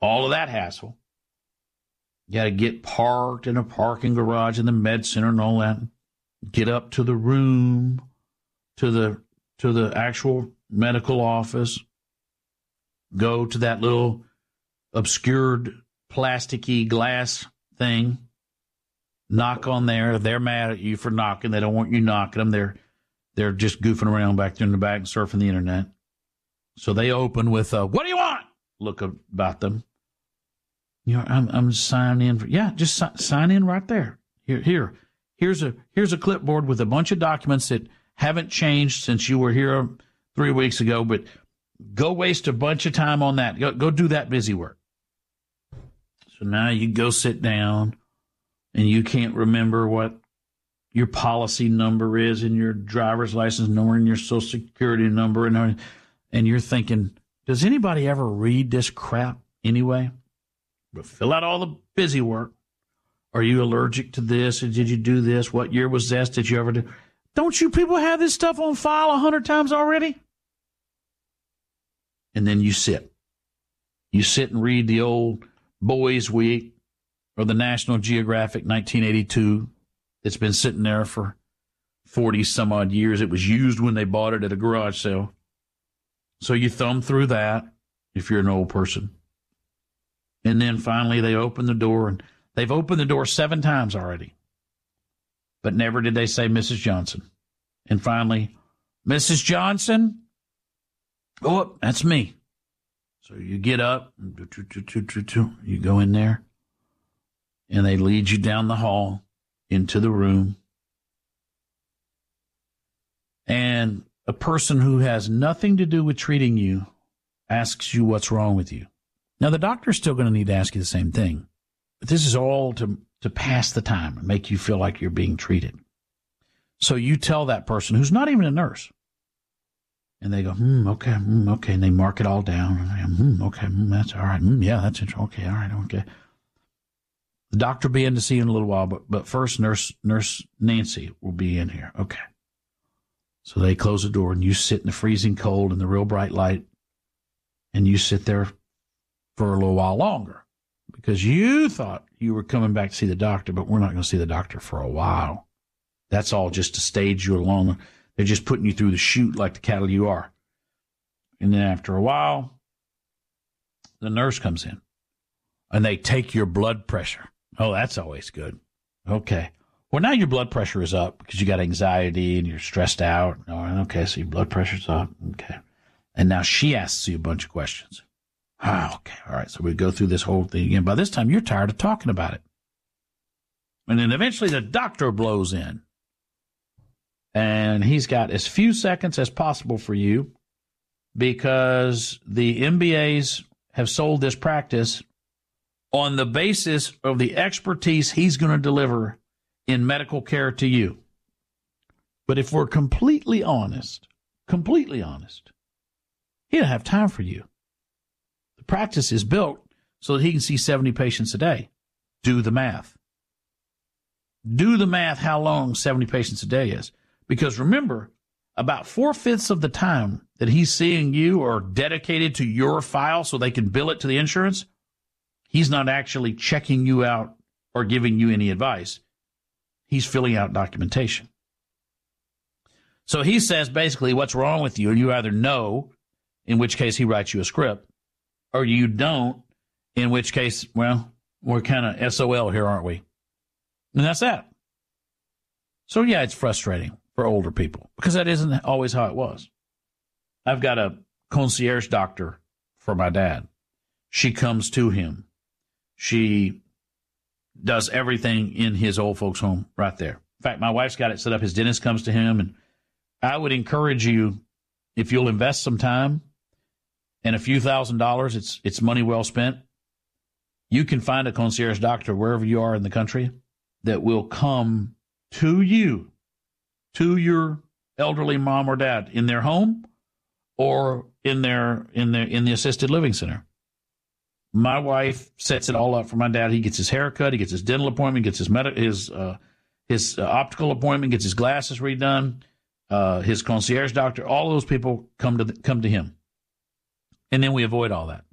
all of that hassle. You got to get parked in a parking garage in the med center and all that. Get up to the room, to the actual medical office. Go to that little obscured plasticky glass thing. Knock on there. They're mad at you for knocking. They don't want you knocking them. They're just goofing around back there in the back and surfing the internet. So they open with a, "What do you want?" look about them. I'm signing in. Just sign in right there. Here's a clipboard with a bunch of documents that haven't changed since you were here 3 weeks ago, but go waste a bunch of time on that. Go do that busy work. So now you go sit down, and you can't remember what your policy number is and your driver's license number and your social security number, and you're thinking, does anybody ever read this crap anyway? But fill out all the busy work. Are you allergic to this? Or did you do this? What year was this? Did you ever do? Don't you people have this stuff on file 100 times already? And then you sit. You sit and read the old Boys Week or the National Geographic 1982 that's been sitting there for 40 some odd years. It was used when they bought it at a garage sale. So you thumb through that if you're an old person. And then finally they open the door, and they've opened the door 7 times already. But never did they say Mrs. Johnson. And finally, "Mrs. Johnson?" "Oh, that's me." So you get up, you go in there, and they lead you down the hall into the room. And a person who has nothing to do with treating you asks you what's wrong with you. Now, the doctor's still going to need to ask you the same thing, but this is all to pass the time and make you feel like you're being treated. So you tell that person, who's not even a nurse, and they go, okay, and they mark it all down. Okay, that's all right. Yeah, that's it. Okay, all right, okay. The doctor will be in to see you in a little while, but first, Nurse Nancy will be in here. Okay. So they close the door, and you sit in the freezing cold and the real bright light, and you sit there for a little while longer because you thought you were coming back to see the doctor, but we're not going to see the doctor for a while. That's all just to stage you along. They're just putting you through the chute like the cattle you are. And then after a while, the nurse comes in, and they take your blood pressure. Oh, that's always good. Okay. Well, now your blood pressure is up because you got anxiety and you're stressed out. Okay, so your blood pressure's up. Okay. And now she asks you a bunch of questions. Okay, all right, so we go through this whole thing again. By this time, you're tired of talking about it. And then eventually the doctor blows in. And he's got as few seconds as possible for you because the MBAs have sold this practice on the basis of the expertise he's going to deliver in medical care to you. But if we're completely honest, he doesn't have time for you. The practice is built so that he can see 70 patients a day. Do the math. Do the math how long 70 patients a day is. Because remember, about 4/5 of the time that he's seeing you are dedicated to your file so they can bill it to the insurance, he's not actually checking you out or giving you any advice. He's filling out documentation. So he says basically what's wrong with you, and you either know, in which case he writes you a script, or you don't, in which case, well, we're kind of SOL here, aren't we? And that's that. So, yeah, it's frustrating for older people because that isn't always how it was. I've got a concierge doctor for my dad. She comes to him. She does everything in his old folks' home right there. In fact, my wife's got it set up. His dentist comes to him, and I would encourage you, if you'll invest some time and a few $1,000s, it's money well spent. You can find a concierge doctor wherever you are in the country that will come to you, to your elderly mom or dad in their home or in the assisted living center. My wife sets it all up for my dad. He gets his haircut, he gets his dental appointment, gets his optical appointment, gets his glasses redone, his concierge doctor. All those people come to him, and then we avoid all that.